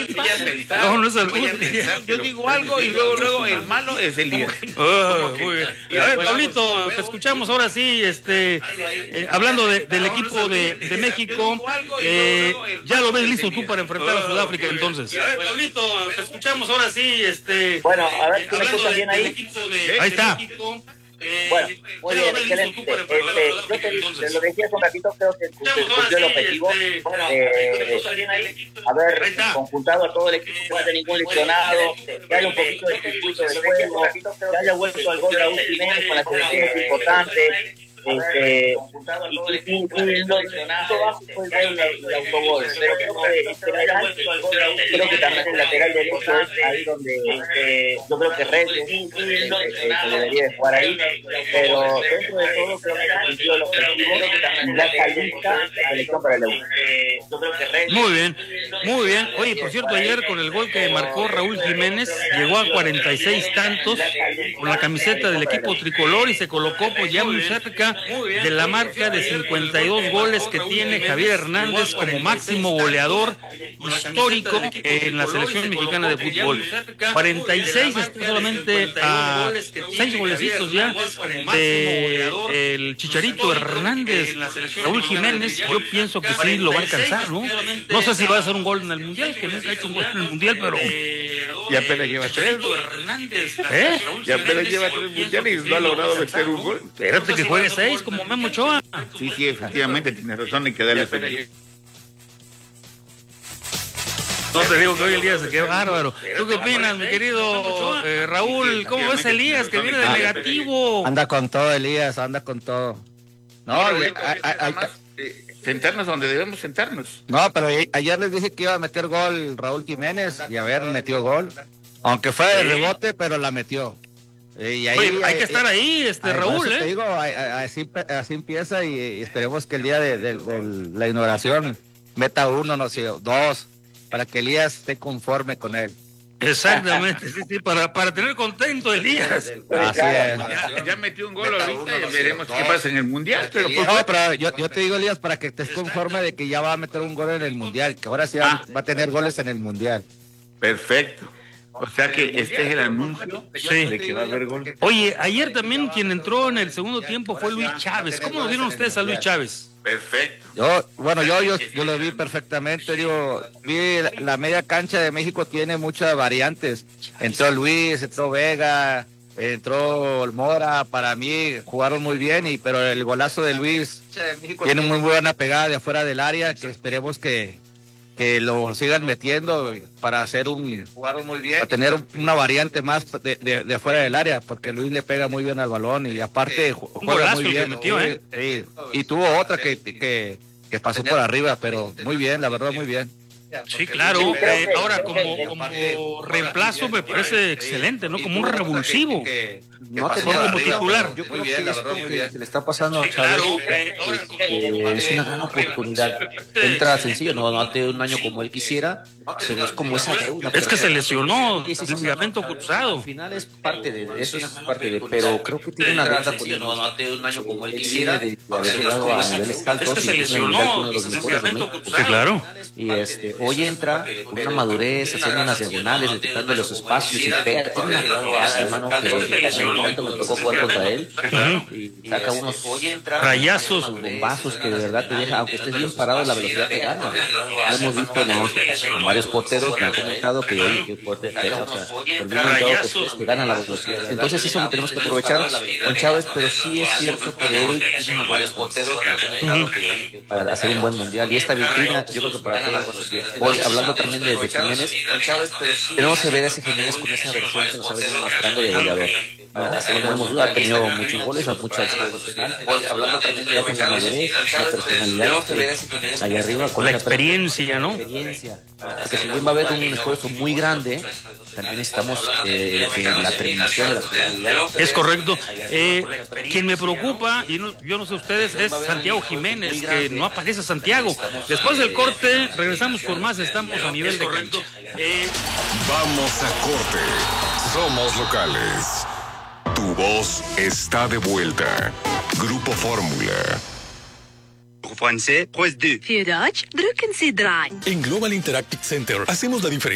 No, no es el gusto. Yo digo algo y luego el malo es el líder. Muy bien. A ver, Pablito, te escuchamos ahora sí, hablando del equipo de México, ya lo ves listo tú para enfrentar a Sudáfrica entonces. A ver, Pablito, te escuchamos ahora sí, Bueno, a ver si me escuchan bien ahí. Ahí está. Bueno, muy bien, excelente. Yo te lo decía hace un ratito, creo que cumplió el objetivo. Haber conjuntado a todo el equipo, no haya ningún lesionado, que haya un poquito de circuito de juego, que haya vuelto al gol Raúl Jiménez con la selección es importante. Y lo bajo fue el autogol, pero creo que también el lateral derecho es ahí donde yo creo que Reyes se debería de jugar ahí, pero dentro de todo creo que cumplió el objetivo y ya está lista la selección para el Euro. Muy bien. Oye, por cierto, ayer con el gol que marcó Raúl Jiménez, llegó a 46 tantos con la camiseta del equipo tricolor y se colocó pues ya muy cerca de la marca de 52 goles que tiene Javier Hernández como máximo goleador histórico en la selección mexicana de fútbol. 46 está solamente a 6 golecitos ya del Chicharito Hernández. Raúl Jiménez, yo pienso que sí lo va a alcanzar, ¿no? No sé si va a hacer un gol en el Mundial, que nunca ha hecho un gol en el Mundial, pero... Y apenas lleva 3. Y apenas lleva 3 mundiales y no ha logrado meter un gol. Espérate que juegue 6 como Memo Ochoa. Sí, efectivamente, tiene razón, hay que darle pena. No te digo que hoy el día se quedó bárbaro. ¿Tú qué opinas, mi querido Raúl? ¿Cómo ves a Elías, que viene de negativo? Anda con todo, Elías, anda con todo. No, sentarnos donde debemos sentarnos. No, pero ayer les dije que iba a meter gol Raúl Jiménez y a ver, metió gol. Aunque fue de rebote, pero la metió. Y ahí, oye, hay que estar ahí, Raúl, te digo, así empieza y esperemos que el día de la inauguración meta uno, no sé, 2, para que Elías esté conforme con él. Exactamente, sí, para tener contento a Elías. Así es. Ya metió un gol ahorita y veremos qué pasa en el Mundial. Pero, pero yo te digo, Elías, para que estés conforme de que ya va a meter un gol en el Mundial, que ahora sí va a tener goles en el Mundial. Perfecto. O sea que este es el anuncio de que va a haber gol. Oye, ayer también quien entró en el segundo tiempo fue Luis Chávez. ¿Cómo lo vieron ustedes a Luis Chávez? Perfecto. Yo lo vi perfectamente. Vi la media cancha de México tiene muchas variantes. Entró Luis, entró Vega, entró Mora. Para mí jugaron muy bien, pero el golazo de Luis tiene muy buena pegada de afuera del área, que esperemos que lo sigan metiendo para hacer jugaron muy bien, para tener una variante más de afuera del área, porque Luis le pega muy bien al balón y aparte juega muy bien. Metió, sí. Y tuvo otra que pasó por arriba, pero muy bien, la verdad, muy bien. Sí, claro. Ahora, como reemplazo me parece excelente, ¿no? Como un revulsivo. No pasó como titular. Yo creo que esto que le está pasando a Chávez es una gran oportunidad. Entra sencillo, no hace un año como él quisiera, pero es como esa deuda. Es que se lesionó, ligamento cruzado. Al final es parte de eso, pero creo que tiene una deuda por no hace un año como él quisiera, de haber llegado a niveles altos. Es que se lesionó, uno de los mejores de México. Sí, claro. Y hoy entra con una madurez, haciendo unas diagonales, detectando los espacios y pega. Tiene una hermano que en un momento me tocó jugar contra él y saca unos rayazos, bombazos que de verdad te deja, aunque estés bien parado, la velocidad te gana. Lo hemos visto en varios porteros que han comentado que hoy el portero pega, o sea, el momento que gana la velocidad. Entonces eso lo tenemos que aprovechar con Chávez, pero sí es cierto que hoy tiene varios porteros que han comentado que para hacer un buen mundial y esta vitrina, yo creo que para hoy, hablando también de Jiménez, tenemos que ver a ese Jiménez con esa versión que nos ha venido mostrando de goleador. No tenemos duda, ha tenido muchos goles, muchas hablando también de la madurez, la personalidad, allá arriba con la experiencia, ¿no? Porque si bien va a haber un esfuerzo muy grande, también necesitamos la terminación de las personalidades. Es correcto. Quien me preocupa, y yo no sé ustedes, es Santiago Jiménez, que no aparece Santiago. Después del corte, regresamos por más, estamos a nivel de cancha. Vamos a corte. Somos locales. Tu voz está de vuelta. Grupo Fórmula. En Global Interactive Center hacemos la diferencia.